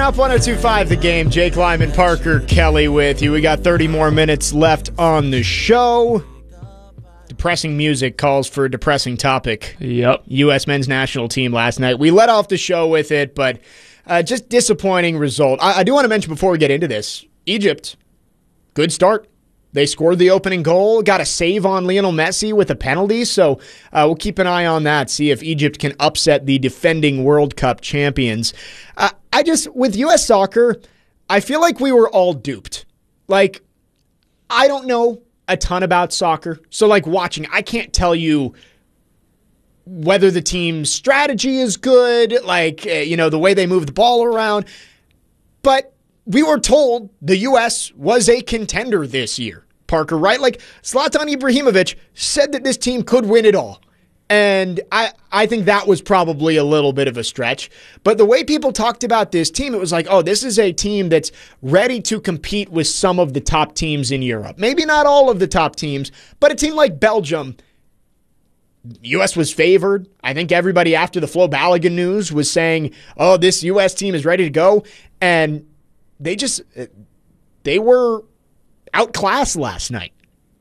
Shop 1025 The Game. Jake Lyman, Parker Kelly with you. We got 30 more minutes left on the show. Depressing music calls for a depressing topic. Yep. U.S. men's national team last night. We let off the show with it, but just disappointing result. I do want to mention before we get into this, Egypt, good start. They scored the opening goal, got a save on Lionel Messi with a penalty, so we'll keep an eye on that, see if Egypt can upset the defending World Cup champions. With U.S. soccer, I feel like we were all duped. Like, I don't know a ton about soccer, so watching, I can't tell you whether the team's strategy is good, the way they move the ball around, but we were told the U.S. was a contender this year, Parker, right? Zlatan Ibrahimovic said that this team could win it all. And I think that was probably a little bit of a stretch. But the way people talked about this team, it was this is a team that's ready to compete with some of the top teams in Europe. Maybe not all of the top teams, but a team like Belgium, U.S. was favored. I think everybody after the Flo Balogun news was saying, oh, this U.S. team is ready to go. And they were outclassed last night.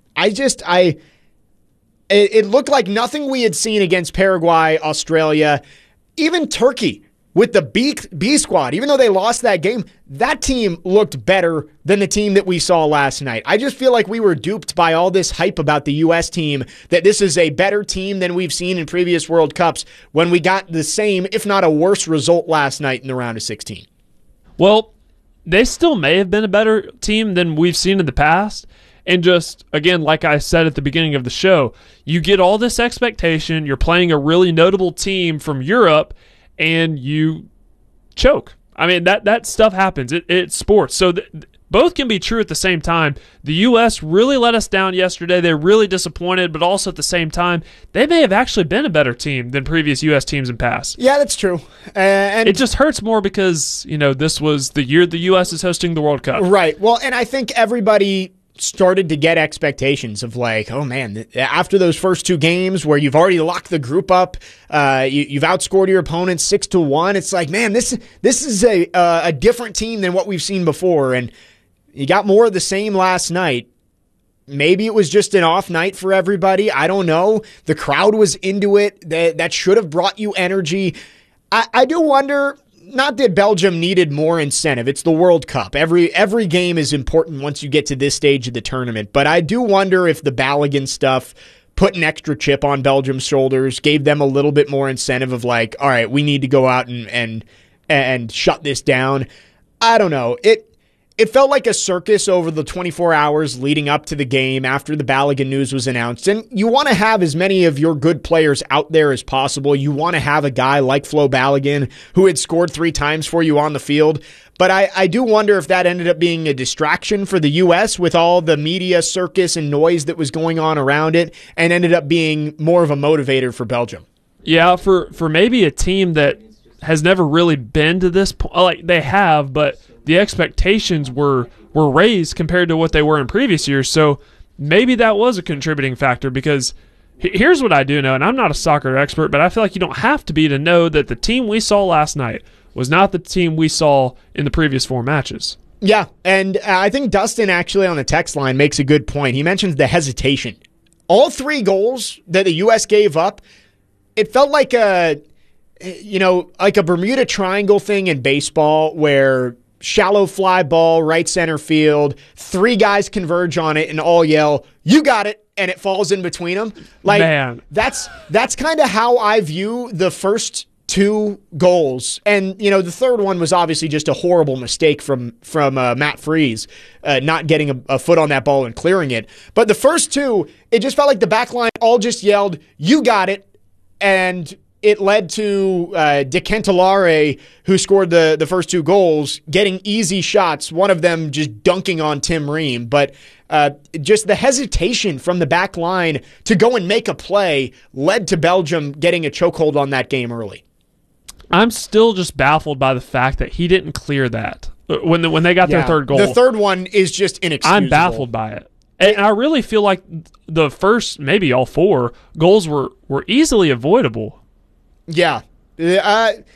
It looked like nothing we had seen against Paraguay, Australia, even Turkey with the B squad. Even though they lost that game, that team looked better than the team that we saw last night. I just feel like we were duped by all this hype about the U.S. team, that this is a better team than we've seen in previous World Cups, when we got the same, if not a worse result last night in the round of 16. Well, they still may have been a better team than we've seen in the past. And just, again, like I said at the beginning of the show, you get all this expectation, you're playing a really notable team from Europe, and you choke. I mean, that stuff happens. It's sports. So both can be true at the same time. The U.S. really let us down yesterday. They're really disappointed, but also at the same time, they may have actually been a better team than previous U.S. teams in past. Yeah, that's true. And it just hurts more because, this was the year the U.S. is hosting the World Cup. Right. Well, and I think everybody started to get expectations of oh man, after those first two games where you've already locked the group up, you've outscored your opponents 6-1. It's man, this is a different team than what we've seen before, and you got more of the same last night. Maybe it was just an off night for everybody. I don't know. The crowd was into it. That should have brought you energy. I do wonder. Not that Belgium needed more incentive. It's the World Cup. Every game is important once you get to this stage of the tournament. But I do wonder if the Balogun stuff put an extra chip on Belgium's shoulders, gave them a little bit more incentive of all right, we need to go out and shut this down. I don't know. It felt like a circus over the 24 hours leading up to the game after the Balogun news was announced. And you want to have as many of your good players out there as possible. You want to have a guy like Flo Balogun who had scored 3 times for you on the field. But I do wonder if that ended up being a distraction for the U.S. with all the media circus and noise that was going on around it, and ended up being more of a motivator for Belgium. Yeah, for maybe a team that has never really been to this point. They have, but the expectations were raised compared to what they were in previous years. So maybe that was a contributing factor, because here's what I do know, and I'm not a soccer expert, but I feel like you don't have to be to know that the team we saw last night was not the team we saw in the previous 4 matches. Yeah, and I think Dustin actually on the text line makes a good point. He mentions the hesitation. All 3 goals that the U.S. gave up, it felt like a Bermuda Triangle thing in baseball where shallow fly ball, right center field, 3 guys converge on it and all yell, "You got it," and it falls in between them. Man. That's kind of how I view the first 2 goals. And, the third one was obviously just a horrible mistake from Matt Freese, not getting a foot on that ball and clearing it. But the first 2, it just felt like the back line all just yelled, "You got it," and it led to De Ketelare, who scored the first 2 goals, getting easy shots, one of them just dunking on Tim Ream. But just the hesitation from the back line to go and make a play led to Belgium getting a chokehold on that game early. I'm still just baffled by the fact that he didn't clear that when they got their third goal. The third one is just inexcusable. I'm baffled by it. And I really feel like the first, maybe all 4, goals were easily avoidable. Yeah.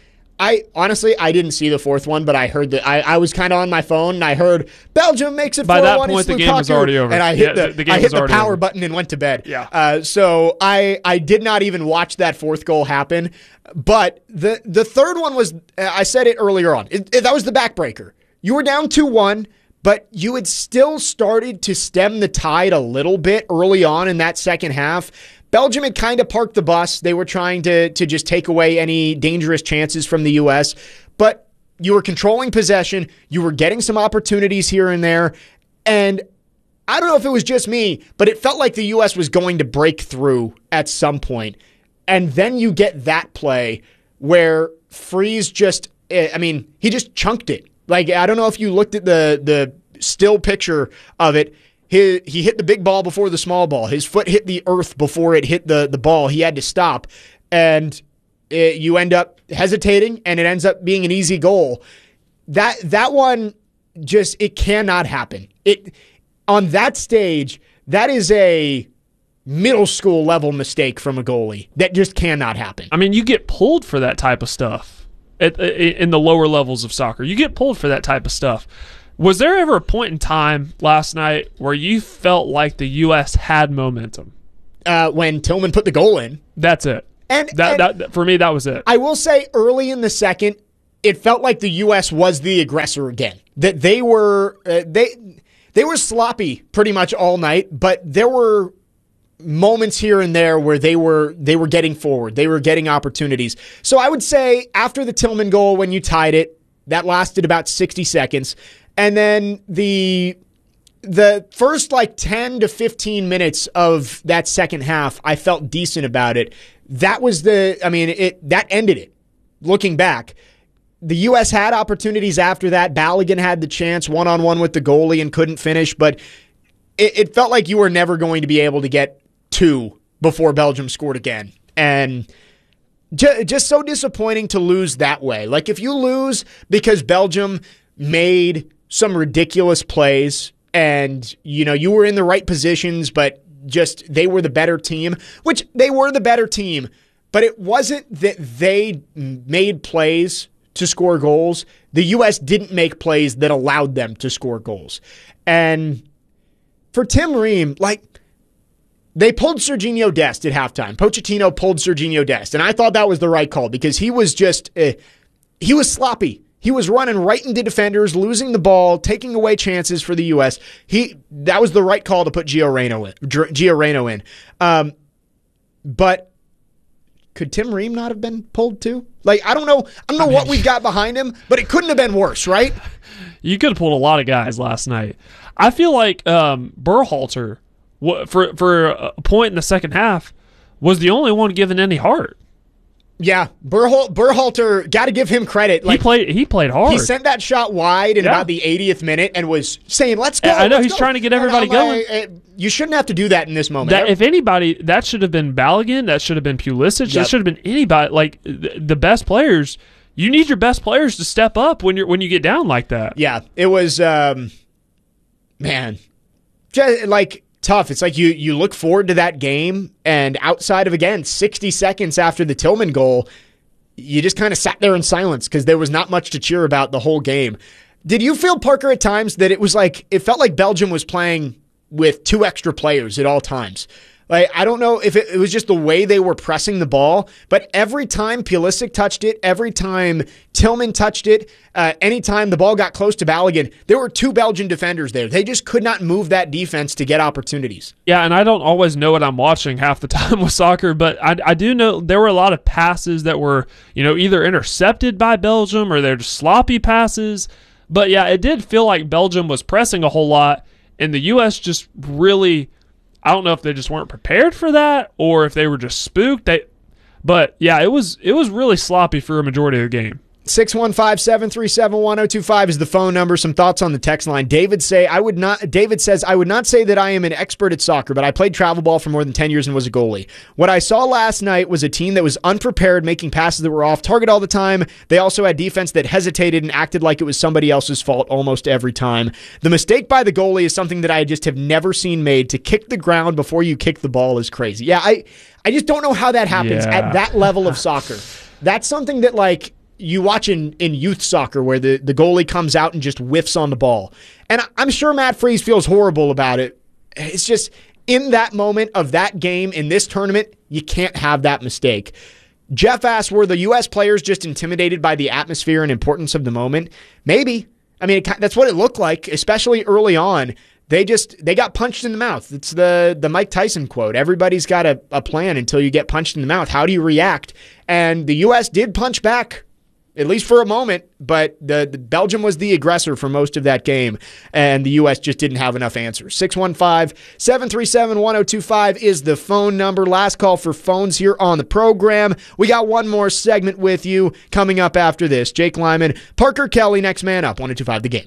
I honestly, I didn't see the fourth one, but I heard that I was kind of on my phone and I heard Belgium makes it 4-1. By that point, the game was already over. And I hit the power button and went to bed. Yeah. So I did not even watch that fourth goal happen. But the third one was, I said it earlier on, that was the backbreaker. You were down 2-1, but you had still started to stem the tide a little bit early on in that second half. Belgium had kind of parked the bus. They were trying to just take away any dangerous chances from the U.S., but you were controlling possession. You were getting some opportunities here and there, and I don't know if it was just me, but it felt like the U.S. was going to break through at some point. And then you get that play where Freese he just chunked it. Like, I don't know if you looked at the still picture of it. He hit the big ball before the small ball. His foot hit the earth before it hit the ball. He had to stop. And you end up hesitating, and it ends up being an easy goal. That one, just, it cannot happen. On that stage, that is a middle school level mistake from a goalie. That just cannot happen. I mean, you get pulled for that type of stuff in the lower levels of soccer. You get pulled for that type of stuff. Was there ever a point in time last night where you felt like the U.S. had momentum? When Tillman put the goal in. That's it. And that for me, that was it. I will say early in the second, it felt like the U.S. was the aggressor again. That they were sloppy pretty much all night, but there were moments here and there where they were getting forward. They were getting opportunities. So I would say after the Tillman goal, when you tied it, that lasted about 60 seconds. And then the first 10 to 15 minutes of that second half, I felt decent about it. That was that ended it. Looking back, the U.S. had opportunities after that. Balogun had the chance one-on-one with the goalie and couldn't finish, but it felt like you were never going to be able to get two before Belgium scored again. And just so disappointing to lose that way. Like, if you lose because Belgium made some ridiculous plays and, you were in the right positions, but just they were the better team, which they were the better team, but it wasn't that they made plays to score goals. The U.S. didn't make plays that allowed them to score goals. And for Tim Ream, they pulled Serginho Dest at halftime. Pochettino pulled Serginho Dest, and I thought that was the right call because he was just he was sloppy. He was running right into defenders, losing the ball, taking away chances for the U.S. That was the right call to put Gio Reyna in. But could Tim Ream not have been pulled too? I don't know what we've got behind him, but it couldn't have been worse, right? You could have pulled a lot of guys last night. I feel like Berhalter, for a point in the second half, was the only one given any heart. Yeah, Berhalter, got to give him credit. He played hard. He sent that shot wide in about the 80th minute and was saying, "Let's go." I know he's trying to get everybody going. You shouldn't have to do that in this moment. If anybody, that should have been Balogun. That should have been Pulisic. That should have been anybody. The best players. You need your best players to step up when you get down like that. Yeah, it was tough. It's like you look forward to that game, and outside of, again, 60 seconds after the Tillman goal, you just kind of sat there in silence because there was not much to cheer about the whole game. Did you feel, Parker, at times that it felt like Belgium was playing with two extra players at all times? I don't know if it was just the way they were pressing the ball, but every time Pulisic touched it, every time Tillman touched it, anytime the ball got close to Balogun, there were two Belgian defenders there. They just could not move that defense to get opportunities. Yeah, and I don't always know what I'm watching half the time with soccer, but I do know there were a lot of passes that were, either intercepted by Belgium or they're just sloppy passes. But yeah, it did feel like Belgium was pressing a whole lot, and the U.S. just really... I don't know if they just weren't prepared for that or if they were just spooked. But yeah, it was really sloppy for a majority of the game. 615-737-1025 is the phone number. Some thoughts on the text line. David says, I would not say that I am an expert at soccer, but I played travel ball for more than 10 years and was a goalie. What I saw last night was a team that was unprepared, making passes that were off target all the time. They also had defense that hesitated and acted like it was somebody else's fault almost every time. The mistake by the goalie is something that I just have never seen made. To kick the ground before you kick the ball is crazy. Yeah, I just don't know how that happens at that level of soccer. That's something that, you watch in youth soccer where the goalie comes out and just whiffs on the ball. And I'm sure Matt Freese feels horrible about it. It's just in that moment of that game in this tournament, you can't have that mistake. Jeff asked, were the U.S. players just intimidated by the atmosphere and importance of the moment? Maybe. I mean, that's what it looked like, especially early on. They got punched in the mouth. It's the Mike Tyson quote. Everybody's got a plan until you get punched in the mouth. How do you react? And the U.S. did punch back, at least for a moment, but the Belgium was the aggressor for most of that game, and the U.S. just didn't have enough answers. 615-737-1025 is the phone number. Last call for phones here on the program. We got one more segment with you coming up after this. Jake Lyman, Parker Kelly, next man up, 102.5 The Game.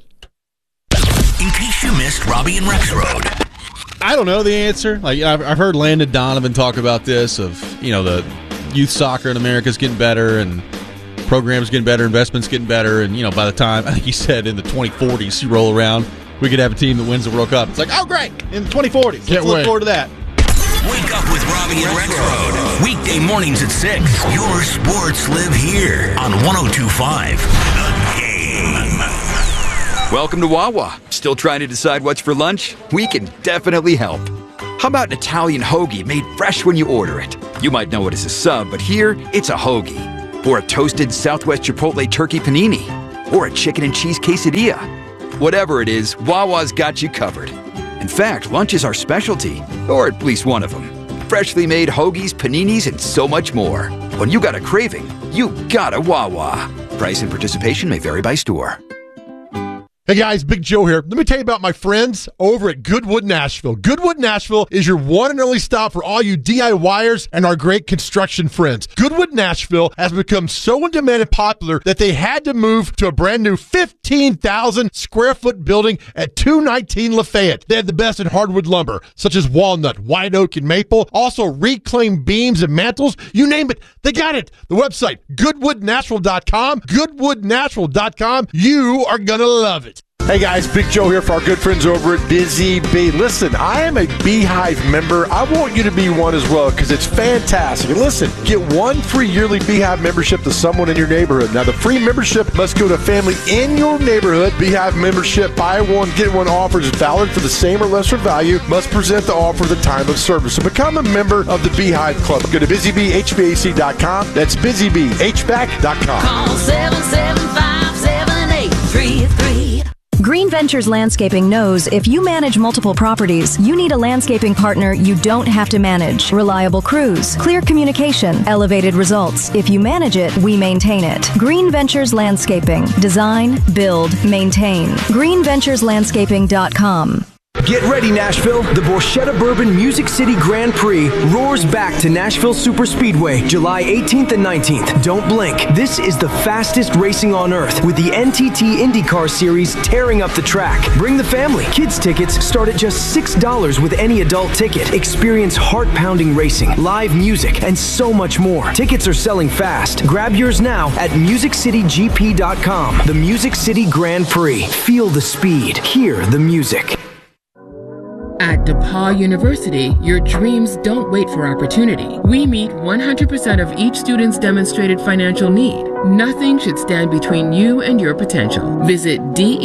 In case you missed Robbie and Rexroad. I don't know the answer. Like I've heard Landon Donovan talk about this of, the youth soccer in America is getting better and programs getting better, investments getting better, and by the time I think he said in the 2040s you roll around, we could have a team that wins the World Cup. It's like, oh great, in the 2040s. Let's look forward to that. Wake up with Robbie and Rexroad. Weekday mornings at 6. Your sports live here on 102.5 The Game. Welcome to Wawa. Still trying to decide what's for lunch? We can definitely help. How about an Italian hoagie made fresh when you order it? You might know it as a sub, but here it's a hoagie. Or a toasted Southwest Chipotle turkey panini. Or a chicken and cheese quesadilla. Whatever it is, Wawa's got you covered. In fact, lunch is our specialty, or at least one of them. Freshly made hoagies, paninis, and so much more. When you got a craving, you got a Wawa. Price and participation may vary by store. Hey guys, Big Joe here. Let me tell you about my friends over at Goodwood Nashville. Goodwood Nashville is your one and only stop for all you DIYers and our great construction friends. Goodwood Nashville has become so in demand and popular that they had to move to a brand new 15,000 square foot building at 219 Lafayette. They have the best in hardwood lumber, such as walnut, white oak, and maple. Also reclaimed beams and mantles. You name it, they got it. The website, goodwoodnashville.com. Goodwoodnashville.com. You are going to love it. Hey guys, Big Joe here for our good friends over at Busy Bee. Listen, I am a Beehive member. I want you to be one as well because it's fantastic. And listen, get one free yearly Beehive membership to someone in your neighborhood. Now, the free membership must go to a family in your neighborhood. Beehive membership, buy one, get one offers is valid for the same or lesser value. Must present the offer at the time of service. So become a member of the Beehive Club. Go to busybeehvac.com. That's busybeehvac.com. Call 775-7833. Green Ventures Landscaping knows if you manage multiple properties, you need a landscaping partner you don't have to manage. Reliable crews, clear communication, elevated results. If you manage it, we maintain it. Green Ventures Landscaping. Design, build, maintain. GreenVenturesLandscaping.com. Get ready, Nashville. The Borchetta Bourbon Music City Grand Prix roars back to Nashville Superspeedway, July 18th and 19th. Don't blink. This is the fastest racing on earth with the NTT IndyCar Series tearing up the track. Bring the family. Kids tickets start at just $6 with any adult ticket. Experience heart-pounding racing, live music, and so much more. Tickets are selling fast. Grab yours now at MusicCityGP.com. The Music City Grand Prix. Feel the speed. Hear the music. At DePaul University, your dreams don't wait for opportunity. We meet 100% of each student's demonstrated financial need. Nothing should stand between you and your potential. Visit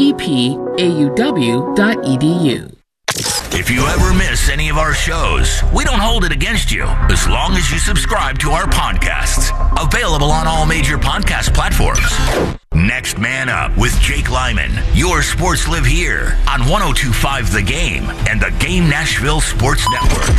depauw.edu. If you ever miss any of our shows, we don't hold it against you as long as you subscribe to our podcasts. Available on all major podcast platforms. Next Man Up with Jake Lyman. Your sports live here on 102.5 The Game and the Game Nashville Sports Network.